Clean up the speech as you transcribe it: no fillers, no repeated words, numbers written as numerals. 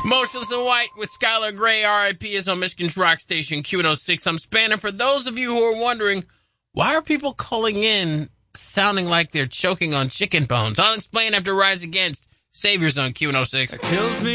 Motionless in White with Skylar Grey, R.I.P. is on Michigan's rock station, Q106. I'm Spanner. For those of you who are wondering, why are people calling in sounding like they're choking on chicken bones? I'll explain after Rise Against Saviors on Q106. It kills me.